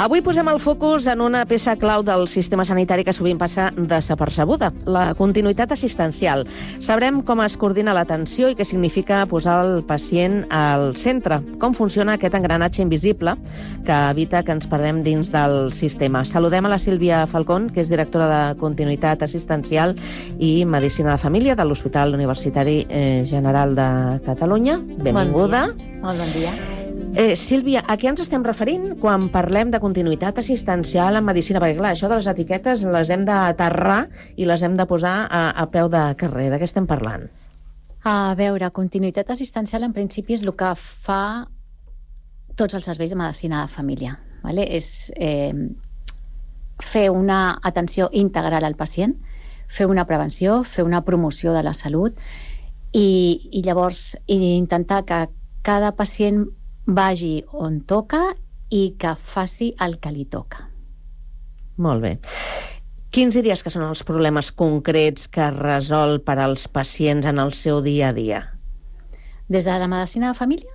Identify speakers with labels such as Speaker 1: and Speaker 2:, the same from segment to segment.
Speaker 1: Avui posem el focus en una peça clau del sistema sanitari que sovint passa desapercebuda, la continuïtat assistencial. Sabrem com es coordina l'atenció i què significa posar el pacient al centre, com funciona aquest engranatge invisible que evita que ens perdem dins del sistema. Saludem a la Sílvia Falcón, que és directora de Continuïtat Assistencial i Medicina de Família de l'Hospital Universitari General de Catalunya. Benvinguda.
Speaker 2: Molt bon dia.
Speaker 1: Sílvia, a què ens estem referint quan parlem de continuïtat assistencial en medicina? Perquè, clar, això de les etiquetes les hem d'aterrar i les hem de posar a peu de carrer. De què estem parlant?
Speaker 2: A veure, continuïtat assistencial en principi és el que fa tots els serveis de medicina de família. Vale? És fer una atenció integral al pacient, fer una prevenció, fer una promoció de la salut i llavors intentar que cada pacient vagi on toca i que faci el que li toca.
Speaker 1: Molt bé. Quins diries que són els problemes concrets que resol per als pacients en el seu dia a dia?
Speaker 2: Des de la medicina de família,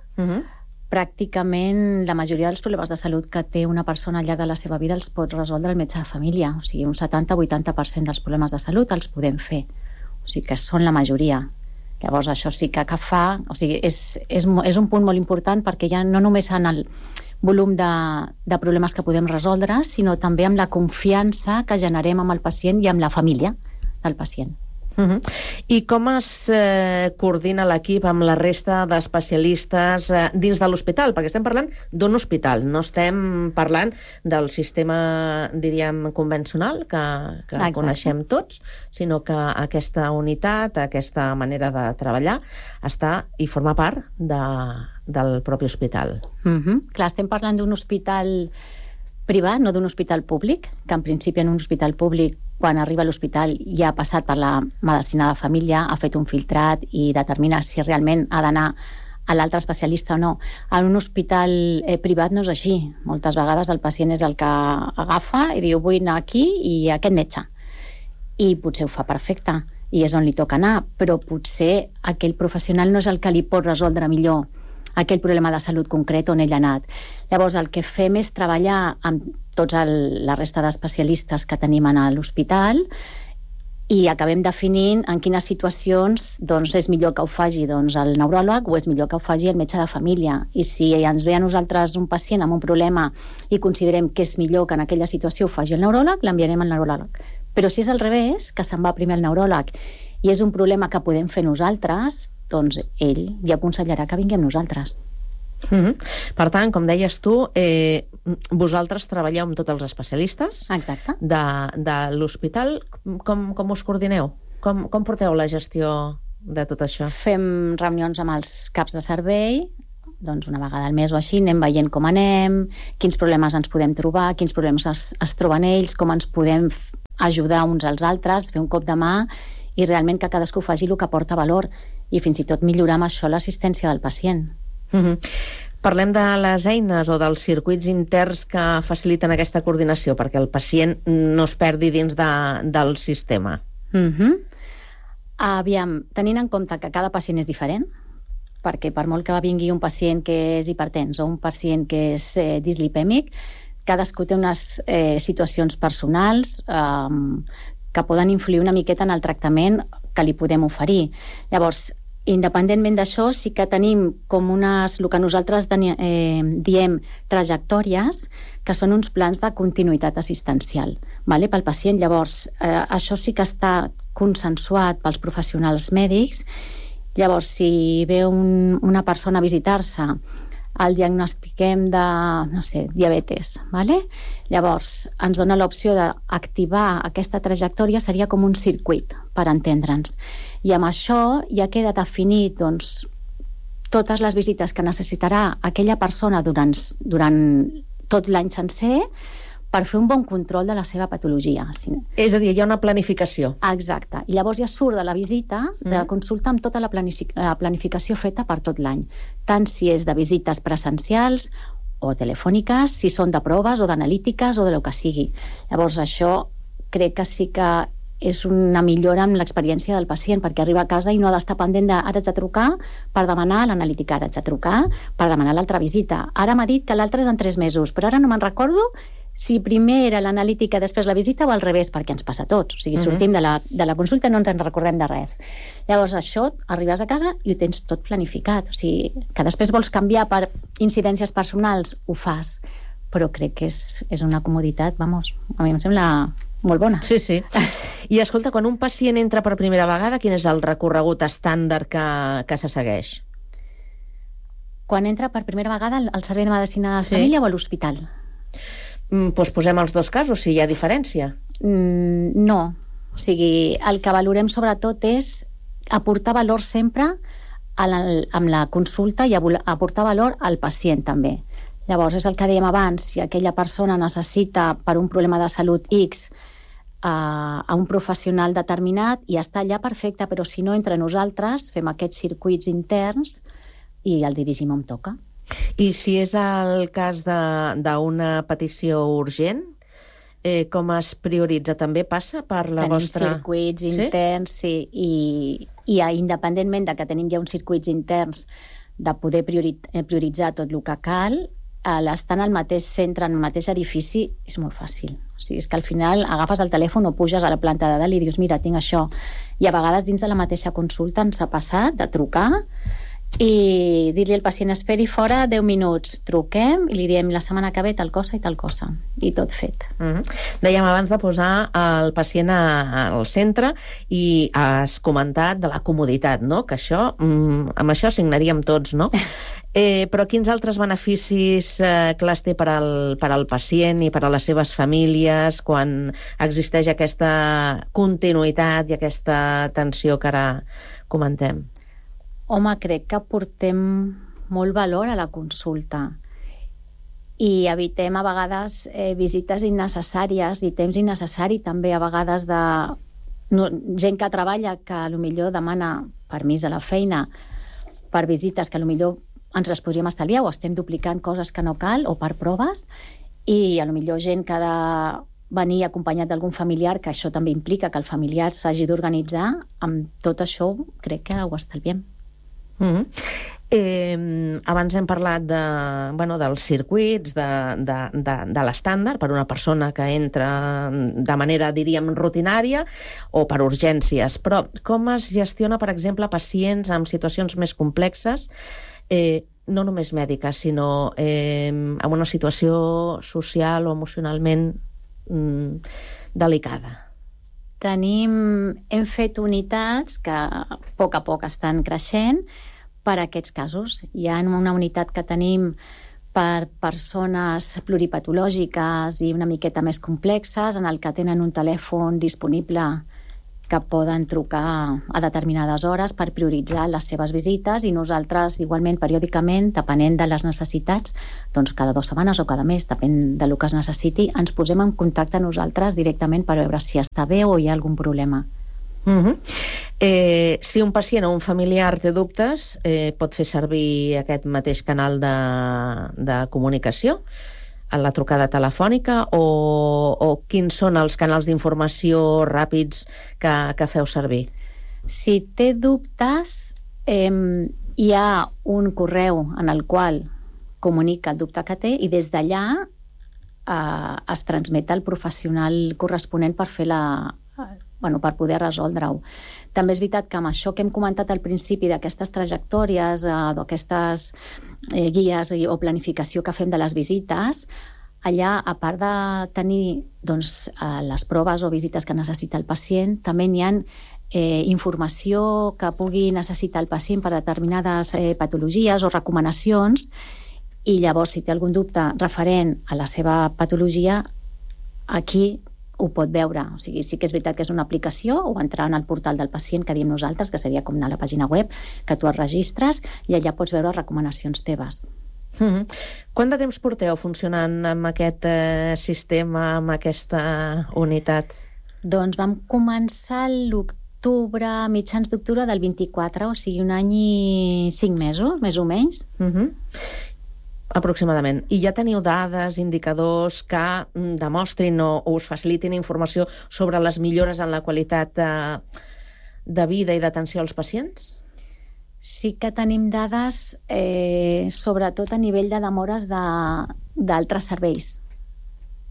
Speaker 2: pràcticament la majoria dels problemes de salut que té una persona al llarg de la seva vida els pot resoldre el metge de família. O sigui, un 70-80% dels problemes de salut els podem fer. O sigui que són la majoria. Llavors això sí que fa... O sigui, és un punt molt important perquè ja no només en el volum de problemes que podem resoldre, sinó també amb la confiança que generem amb el pacient i amb la família del pacient.
Speaker 1: I com es coordina l'equip amb la resta d'especialistes dins de l'hospital? Perquè estem parlant d'un hospital, no estem parlant del sistema, diríem, convencional que coneixem tots, sinó que aquesta unitat, aquesta manera de treballar està i forma part del propi hospital.
Speaker 2: Clar, estem parlant d'un hospital privat, no d'un hospital públic, que en principi en un hospital públic, quan arriba a l'hospital ja ha passat per la medicina de família, ha fet un filtrat i determina si realment ha d'anar a l'altre especialista o no. En un hospital privat no és així. Moltes vegades el pacient és el que agafa i diu vull anar aquí i a aquest metge. I potser ho fa perfecte i és on li toca anar, però potser aquell professional no és el que li pot resoldre millor aquell problema de salut concret on ell ha anat. Llavors, el que fem és treballar amb tota la resta d'especialistes que tenim a l'hospital i acabem definint en quines situacions és millor que ho faci el neuròleg o és millor que ho faci el metge de família. I si ens ve a nosaltres un pacient amb un problema i considerem que és millor que en aquella situació ho faci el neuròleg, l'enviarem al neuròleg. Però si és al revés, que se'n va primer al neuròleg i és un problema que podem fer nosaltres, doncs ell ja aconsellarà que vingui amb nosaltres.
Speaker 1: Per tant, com deies tu, vosaltres treballeu amb tots els especialistes de l'hospital. Com us coordineu? Com porteu la gestió de tot això?
Speaker 2: Fem reunions amb els caps de servei, doncs una vegada al mes o així, anem veient com anem, quins problemes ens podem trobar, quins problemes es troben ells, com ens podem ajudar uns als altres, fer un cop de mà i realment que cadascú faci el que porta valor i fins i tot millorar amb això l'assistència del pacient.
Speaker 1: Parlem de les eines o dels circuits interns que faciliten aquesta coordinació perquè el pacient no es perdi dins del sistema.
Speaker 2: Aviam, tenint en compte que cada pacient és diferent, perquè per molt que vingui un pacient que és hipertens o un pacient que és dislipèmic, cadascú té unes situacions personals que poden influir una miqueta en el tractament que li podem oferir. Llavors, independentment d'això, sí que tenim com el que nosaltres diem trajectòries, que són uns plans de continuïtat assistencial pel pacient. Llavors, això sí que està consensuat pels professionals mèdics. Llavors, si ve una persona a visitar-se, el diagnostiquem de, diabetes, llavors ens dona l'opció d'activar aquesta trajectòria, seria com un circuit, per entendre'ns. I amb això ja queda definit totes les visites que necessitarà aquella persona durant tot l'any sencer per fer un bon control de la seva patologia.
Speaker 1: És a dir, hi ha una planificació.
Speaker 2: Exacte. I llavors ja surt de la visita, de la consulta, amb tota la planificació feta per tot l'any. Tant si és de visites presencials o telefòniques, si són de proves o d'analítiques o de lo que sigui. Llavors això crec que sí que és una millora en l'experiència del pacient, perquè arriba a casa i no ha d'estar pendent de ara haig de trucar per demanar l'analítica, ara haig de trucar per demanar l'altra visita. Ara m'ha dit que l'altra és en 3 mesos, però ara no me'n recordo si primer era l'analítica, després la visita, o al revés, perquè ens passa a tots. O sigui, sortim de la consulta i no ens en recordem de res. Llavors, això, arribes a casa i ho tens tot planificat. O sigui, que després vols canviar per incidències personals, ho fas. Però crec que és una comoditat, vamos, a mi em sembla molt bona.
Speaker 1: Sí, sí. I escolta, quan un pacient entra per primera vegada, quin és el recorregut estàndard que se segueix?
Speaker 2: Quan entra per primera vegada al Servei de Medicina de Família o a l'hospital?
Speaker 1: Doncs posem els dos casos, si hi ha diferència.
Speaker 2: No. O sigui, el que valorem sobretot és aportar valor sempre amb la consulta i aportar valor al pacient també. Llavors, és el que dèiem abans, si aquella persona necessita per un problema de salut X a un professional determinat i està allà, perfecte, però si no, entre nosaltres fem aquests circuits interns i el dirigim on toca.
Speaker 1: I si és el cas d'una petició urgent, com es prioritza? També passa per la vostra...
Speaker 2: Tenim circuits interns, sí, i independentment de que tenim ja uns circuits interns de poder prioritzar tot el que cal, l'estar al mateix centre, en el mateix edifici, és molt fàcil. O sigui, és que al final agafes el telèfon o puges a la planta de dalt i dius, mira, tinc això. I a vegades dins de la mateixa consulta ens ha passat de trucar i dir-li al pacient esperi fora 10 minuts, truquem i li diem la setmana que ve tal cosa i tot fet.
Speaker 1: Dèiem abans de posar el pacient al centre i has comentat de la comoditat, no? Que això, amb això signaríem tots, no? Però quins altres beneficis clars té per al pacient i per a les seves famílies quan existeix aquesta continuïtat i aquesta atenció que ara comentem?
Speaker 2: Home, crec que aportem molt valor a la consulta i evitem a vegades visites innecessàries i temps innecessari també a vegades de gent que treballa que potser demana permís de la feina per visites que potser ens les podríem estalviar o estem duplicant coses que no cal o per proves i potser gent que ha de venir acompanyat d'algun familiar, que això també implica que el familiar s'hagi d'organitzar. Amb tot això crec que ho estalviem.
Speaker 1: Abans hem parlat dels circuits, de l'estàndard per una persona que entra de manera, diríem, rutinària o per urgències, però com es gestiona, per exemple, pacients amb situacions més complexes, no només mèdiques, sinó en una situació social o emocionalment delicada?
Speaker 2: Hem fet unitats que a poc estan creixent per a aquests casos. Hi ha una unitat que tenim per persones pluripatològiques i una miqueta més complexes, en el que tenen un telèfon disponible que poden trucar a determinades hores per prioritzar les seves visites i nosaltres, igualment, periòdicament, depenent de les necessitats, doncs cada 2 setmanes o cada mes, depèn del que es necessiti, ens posem en contacte nosaltres directament per veure si està bé o hi ha algun problema.
Speaker 1: Si un pacient o un familiar té dubtes, pot fer servir aquest mateix canal de comunicació, a la trucada telefònica, o quins són els canals d'informació ràpids que feu servir?
Speaker 2: Si té dubtes, hi ha un correu en el qual comunica el dubte que té i des d'allà es transmet al professional corresponent per fer per poder resoldre-ho. També és veritat que amb això que hem comentat al principi d'aquestes trajectòries, d'aquestes guies o planificació que fem de les visites, allà, a part de tenir les proves o visites que necessita el pacient, també n'hi ha informació que pugui necessitar el pacient per determinades patologies o recomanacions, i llavors, si té algun dubte referent a la seva patologia, aquí ho pot veure. O sigui, sí que és veritat que és una aplicació o entrar en el portal del pacient que diem nosaltres, que seria com anar a la pàgina web, que tu et registres i allà pots veure recomanacions teves.
Speaker 1: Quant de temps porteu funcionant amb aquest sistema, amb aquesta unitat?
Speaker 2: Doncs vam començar l'octubre, mitjans d'octubre del 24, o sigui, 1 any i 5 mesos, més o menys.
Speaker 1: Aproximadament. I ja teniu dades, indicadors que demostrin o us facilitin informació sobre les millores en la qualitat de vida i d'atenció als pacients?
Speaker 2: Sí que tenim dades, sobretot a nivell de demores d'altres serveis.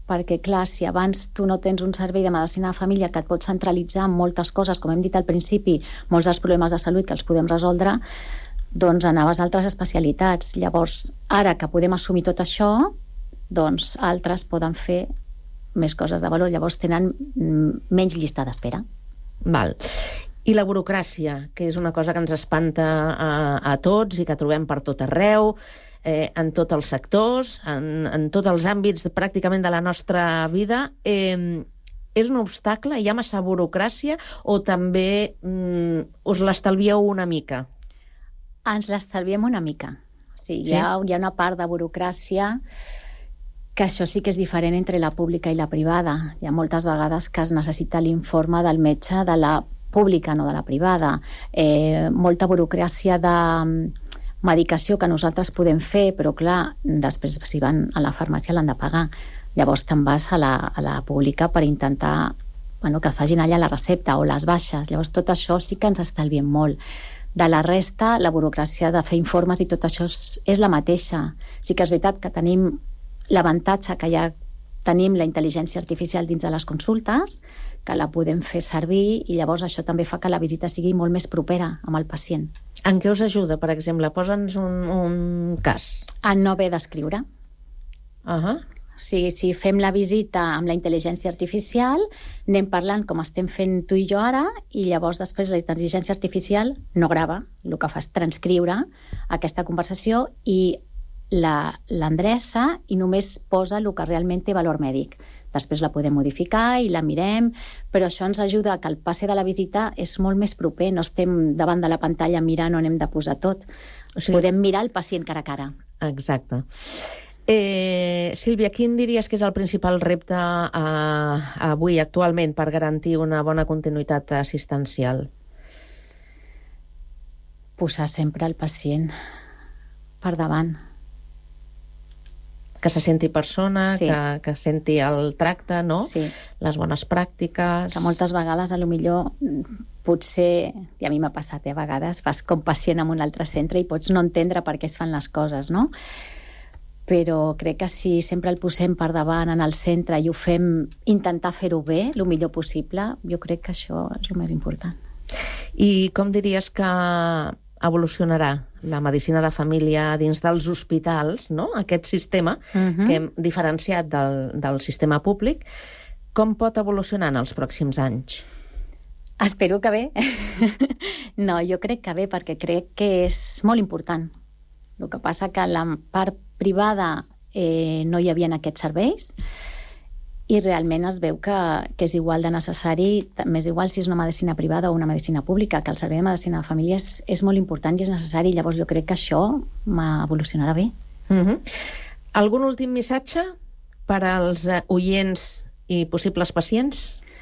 Speaker 2: perquè, clar, si abans tu no tens un servei de medicina de família que et pot centralitzar en moltes coses, com hem dit al principi, molts dels problemes de salut que els podem resoldre, doncs anaves a altres especialitats. Llavors, ara que podem assumir tot això, doncs altres poden fer més coses de valor, llavors tenen menys llista d'espera.
Speaker 1: Val. I la burocràcia, que és una cosa que ens espanta a tots i que trobem per tot arreu, en tots els sectors, en tots els àmbits pràcticament de la nostra vida, és un obstacle? Hi ha massa burocràcia o també us l'estalvieu una mica?
Speaker 2: Ens l'estalviem una mica. Sí, hi ha una part de burocràcia que això sí que és diferent entre la pública i la privada. Hi ha moltes vegades que es necessita l'informe del metge de la pública, no de la privada. Molta burocràcia de medicació que nosaltres podem fer, però clar, després si van a la farmàcia l'han de pagar. Llavors te'n vas a la pública per intentar que facin allà la recepta o les baixes. Llavors tot això sí que ens estalviem molt. De la resta, la burocràcia de fer informes i tot això és la mateixa. Sí que és veritat que tenim l'avantatge que ja tenim la intel·ligència artificial dins de les consultes, que la podem fer servir i llavors això també fa que la visita sigui molt més propera amb el pacient.
Speaker 1: En què us ajuda, per exemple? Posa'ns un cas.
Speaker 2: A no haver d'escriure.
Speaker 1: O
Speaker 2: sigui, si fem la visita amb la intel·ligència artificial, anem parlant com estem fent tu i jo ara, i llavors després la intel·ligència artificial no grava, el que fa és transcriure aquesta conversació i l'endreça i només posa el que realment té valor mèdic. Després la podem modificar i la mirem, però això ens ajuda que el passe de la visita és molt més proper, no estem davant de la pantalla mirant on hem de posar tot. O sigui, podem mirar el pacient cara a cara.
Speaker 1: Exacte. Sílvia, quin diries que és el principal repte avui, actualment, per garantir una bona continuïtat assistencial?
Speaker 2: Posar sempre el pacient per davant.
Speaker 1: Que se senti persona,
Speaker 2: sí.
Speaker 1: que senti el tracte, no?
Speaker 2: Sí.
Speaker 1: Les bones pràctiques...
Speaker 2: Que moltes vegades, millor, potser, i a mi m'ha passat, a vegades, vas com pacient en un altre centre i pots no entendre per què es fan les coses, no? Però crec que si sempre el posem per davant en el centre i ho fem intentar fer-ho bé, el millor possible, jo crec que això és el més important.
Speaker 1: I com diries que evolucionarà la medicina de família dins dels hospitals, no? Aquest sistema que hem diferenciat del sistema públic, com pot evolucionar en els pròxims anys?
Speaker 2: Espero que bé. No, jo crec que bé, perquè crec que és molt important. El que passa que a la part privada no hi havia aquests serveis i realment es veu que és igual de necessari, més igual si és una medicina privada o una medicina pública, que el servei de medicina de família és molt important i és necessari. Llavors jo crec que això evolucionarà bé.
Speaker 1: Algun últim missatge per als oients i possibles pacients?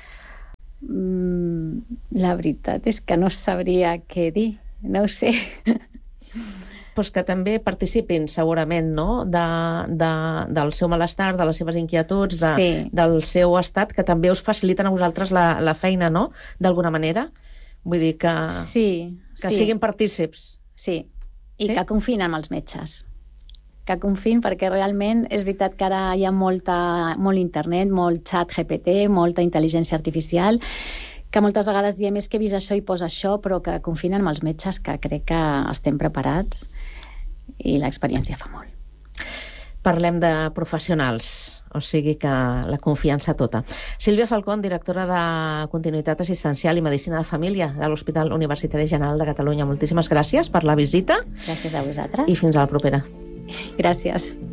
Speaker 2: La veritat és que no sabria què dir. No ho sé.
Speaker 1: Pues que també participin segurament, no? Del seu malestar, de les seves inquietuds, del seu estat, que també us faciliten a vosaltres la feina, no? D'alguna manera. Vull dir que siguin partícips.
Speaker 2: Sí, i que confiïn amb els metges. Que confiïn, perquè realment és veritat que ara hi ha molt internet, molt xat GPT, molta intel·ligència artificial, que moltes vegades diem és que he vist això i posa això, però que confinen amb els metges, que crec que estem preparats i l'experiència fa molt.
Speaker 1: Parlem de professionals, o sigui que la confiança tota. Sílvia Falcón, directora de Continuïtat Assistencial i Medicina de Família de l'Hospital Universitari General de Catalunya. Moltíssimes gràcies per la visita.
Speaker 2: Gràcies a vosaltres.
Speaker 1: I fins a la propera.
Speaker 2: Gràcies.